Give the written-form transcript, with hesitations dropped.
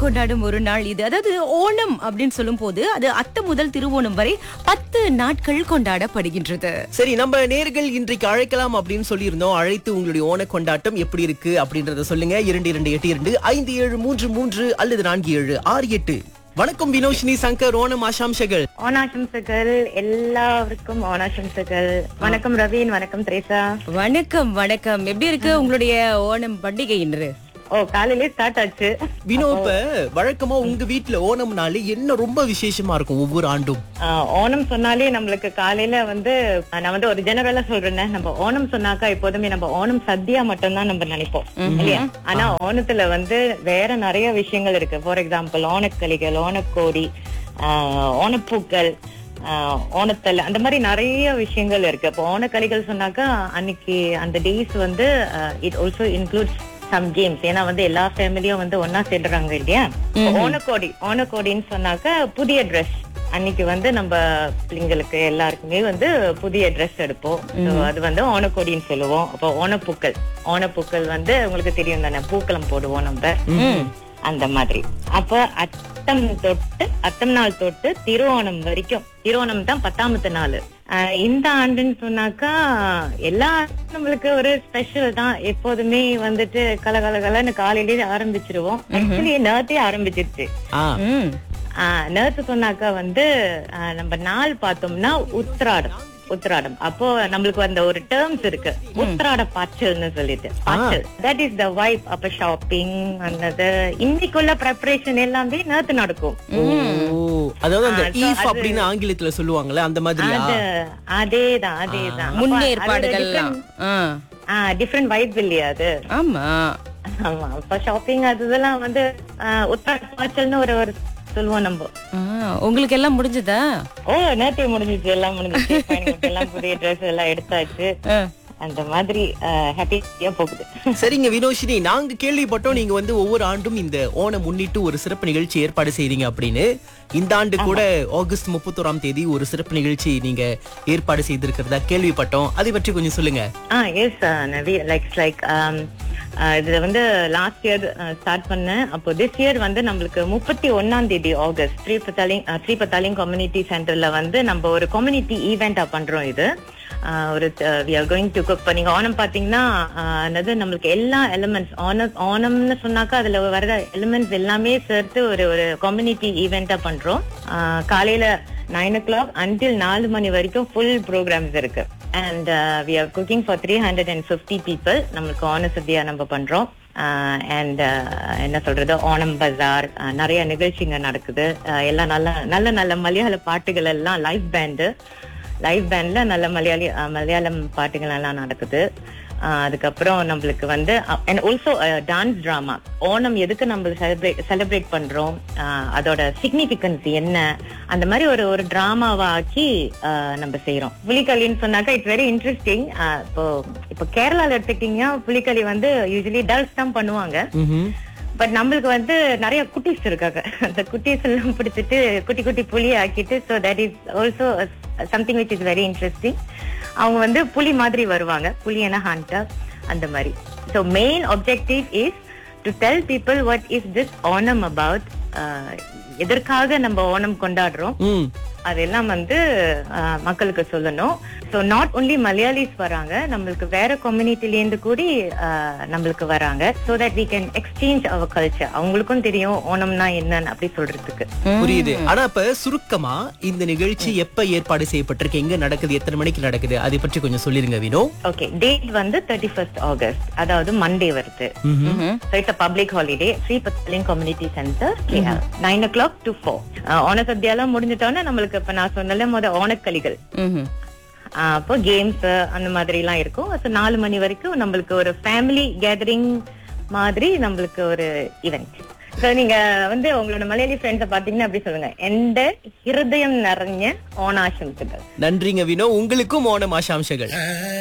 கொண்டாடும் ஒரு நாள் இது. அதாவது ஓணம் அப்படின்னு சொல்லும் போது அது அத்தம் முதல் திருவோணம் வரை 10 நாட்கள் கொண்டாடப்படுகின்றது. சரி, நம்ம நேர்கள் இன்றைக்கு அழைக்கலாம் அப்படின்னு சொல்லியிருந்தோம். அழைத்து உங்களுடைய ஓண கொண்டாட்டம் எப்படி இருக்கு அப்படின்றத சொல்லுங்க. 2282 அல்லது 4768. வணக்கம் வினோஷினி சங்கர், ஓணம் ஆசாம்சகள். ஓணாசம்சகள் எல்லாருக்கும் ஓணாசம்சகள். வணக்கம் ரவீன், வணக்கம் திரேசா. வணக்கம் வணக்கம். எப்படி இருக்கு உங்களுடைய ஓணம் பண்டிகை இன்று? காலையிலே ஸ்டார்ட் ஆச்சு. வினோ, இப்ப வழக்கமா உங்க வீட்டுல ஓணம்னாலே என்ன ரொம்ப விசேஷமா இருக்கும் ஒவ்வொரு ஆண்டும்? ஓணம் சொன்னாலே நம்மளுக்கு காலையில நான் ஒரு ஜெனரலா சொல்றேன். நம்ம ஓணம் சொன்னாக்கா எப்போதுமே நம்ம ஓணம் சத்யா மட்டும்தான் நம்ம நினைப்போம் இல்லையா? ஆனா ஓணத்துல வேற நிறைய விஷயங்கள் இருக்கு. ஃபார் எக்ஸாம்பிள் ஓணக்களிகள், ஓணக்கோடி, ஓணப்பூக்கள், ஓணத்தல், அந்த மாதிரி நிறைய விஷயங்கள் இருக்கு. இப்போ ஓணக்களிகள் சொன்னாக்கா அன்னைக்கு அந்த days it also includes some games. ஏன்னா எல்லா ஃபேமிலியும் ஒன்னா சேர்றாங்க இல்லையா? ஓணக்கோடின்னு சொன்னாக்க புதிய ட்ரெஸ். அன்னைக்கு நம்ம பிள்ளைங்களுக்கு எல்லாருக்குமே புதிய ட்ரெஸ் எடுப்போம். அது ஓணக்கோடின்னு சொல்லுவோம். அப்போ ஓணப்பூக்கள் உங்களுக்கு தெரியும் தானே, பூக்களம் போடுவோம் நம்ம அந்த மாதிரி. அப்ப அத்தம் நாள் தொட்டு திருவோணம் வரைக்கும், திருவோணம் தான் 10ஆமத்து நாள். இந்த ஆண்டுன்னு சொன்னாக்கா எல்லா நம்மளுக்கு ஒரு ஸ்பெஷல் தான். எப்போதுமே கலகலன்னு காலையிலேயே ஆரம்பிச்சிருவோம். ஆக்சுவலி நேர்த்தே ஆரம்பிச்சிருச்சு. நேர்த்து சொன்னாக்கா நம்ம நாள் பார்த்தோம்னா உத்திராடம். அப்போ நம்மளுக்கு ஒரு டேர்ம்ஸ் இருக்கு, உத்திராட பாய்ச்சல்னு சொல்லிட்டு. பாய்ச்சல், தட் இஸ் த வைப். அப்ப ஷாப்பிங் அந்த இன்னைக்குள்ள ப்ரிப்பரேஷன் எல்லாமே நேத்து நடக்கும். அதாவது அந்த ஈஃப் அப்படின்னு ஆங்கிலத்துல சொல்லுவாங்கல்ல, அந்த மாதிரி. அதேதான் முன்னேற்பாடுகள் டிஃபரெண்ட் வைப் இல்லையா அது? ஆமா. அப்ப ஷாப்பிங் அதெல்லாம் உத்திராட பாய்ச்சல்னு ஒரு சொல்லுவோம் நம்ம. உங்களுக்கு எல்லாம் முடிஞ்சதா? நேத்தே முடிஞ்சிச்சு, எல்லாம் முடிஞ்சிச்சு. எல்லாம் புதிய ட்ரெஸ் எல்லாம் எடுத்தாச்சு. அந்த மாதிரி ஹாப்பியா போகுது. சரிங்க வினோஷினி, நாங்க கேள்விப்பட்டோம் நீங்க ஒவ்வொரு ஆண்டும் இந்த ஓணம் முன்னிட்டு ஒரு சிறப்பு நிகழ்ச்சி ஏற்பாடு செய்றீங்க அப்படின்னு. இந்த ஆண்டு கூட ஆகஸ்ட் 31ஆம் தேதி ஒரு சிறப்பு நிகழ்ச்சி நீங்க ஏற்பாடு செய்திருக்கிறதா கேள்விப்பட்டோம். அதை பற்றி கொஞ்சம் சொல்லுங்க. எஸ் நவி, லைக் இதுல லாஸ்ட் இயர் ஸ்டார்ட் பண்ணேன். அப்போ திஸ் இயர் நம்மளுக்கு 31ஆம் தேதி ஆகஸ்ட் ஸ்ரீபத்தாலிங் கம்யூனிட்டி சென்டர்ல நம்ம ஒரு கம்யூனிட்டி ஈவெண்டா பண்றோம். இது we are going to cook. நீங்க ஓணம் பாத்தீங்கன்னா நம்மளுக்கு எல்லா எலிமெண்ட்ஸ், ஓணம்னு சொன்னாக்கா அதுல வர எலிமெண்ட்ஸ் எல்லாமே சேர்த்து ஒரு கம்யூனிட்டி ஈவெண்டா பண்றோம். காலையில 9 o'clock until 4 மணி வரைக்கும் ஃபுல் ப்ரோக்ராம்ஸ் இருக்கு. And we are cooking for 350 people. நம்மளுக்கு ஓண சத்யா நம்ம பண்றோம். அண்ட் என்ன சொல்றது, ஓணம் பஜார், நிறைய நிகழ்ச்சிங்க நடக்குது. எல்லாம் நல்ல மலையாள பாட்டுகள் எல்லாம் லைவ் பேண்ட்ல நல்ல மலையாளம் பாட்டுகள் எல்லாம் நடக்குது. அதுக்கப்புறம் நம்மளுக்கு and also dance drama. Onam எதுக்கு நம்ம செலிப்ரேட் பண்றோம், அதோட சிக்னிபிகன்ஸ் என்ன, அந்த மாதிரி ஒரு டிராமாவா ஆக்கி நம்ம செய்யறோம். புலிகளின்னு சொன்னாக்கா இட்ஸ் வெரி இன்ட்ரெஸ்டிங். இப்போ கேரளால எடுத்துக்கிட்டீங்கன்னா புலிகளி யூசுவலி டல்ஸ் தான் பண்ணுவாங்க. பட் நம்மளுக்கு நிறைய குட்டீஸ் இருக்காங்க. அந்த குட்டீஸ் எல்லாம் பிடிச்சிட்டு குட்டி குட்டி புலி ஆக்கிட்டு, so that is also something which is very interesting. அவங்க புலி மாதிரி வருவாங்க, புலி என்ன ஹண்டர் அந்த மாதிரி. So main objective is to tell people what is this Onam about, எதற்காக நம்ம ஓணம் கொண்டாடுறோம் அதெல்லாம் மக்களுக்கு சொல்லணும். ஸோ நாட் ஒன்லி மலையாளிஸ் வராங்க, நம்மளுக்கு வேற கம்யூனிட்டில இருந்து கூடி நம்மளுக்கு வராங்க. So that we can exchange our culture. அவங்களுக்கும் தெரியும் ஓணம்னா என்னன்னு அப்படி சொல்றதுக்கு. புரியுது. ஆனா இப்ப சுருக்கமா இந்த நிகழ்ச்சி எப்ப ஏற்பாடு செய்யப்பட்டிருக்கு, எங்க நடக்குது, எத்தனை மணிக்கு நடக்குது, அதை பற்றி கொஞ்சம் சொல்லிருங்க Vino. Okay, date 31st August, அதாவது மண்டே வருது. So it's public holiday. ஸ்ரீபத்தாலிங் community centre, 9 o'clock to 4. ஓண சத்யாலாம் முடிஞ்சிட்டோன்னா நம்மளுக்கு இப்ப நான் சொன்னல ஓணக்களிகள், அப்போ கேம்ஸ் அந்த மாதிரி எல்லாம் இருக்கும். 4 மணி வரைக்கும் நம்மளுக்கு ஒரு ஃபேமிலி கேதரிங் மாதிரி நம்மளுக்கு ஒரு ஈவென்ட். நீங்க உங்களோட மலையாளி ஃப்ரெண்ட்ஸ பாத்தீங்கன்னா அப்படி சொல்லுங்க, எந்த ஹிருதயம் நிறைஞ்ச ஓணாசம்சங்கள். நன்றிங்க வினோ, உங்களுக்கும் ஓணம் ஆசாம்சங்கள்.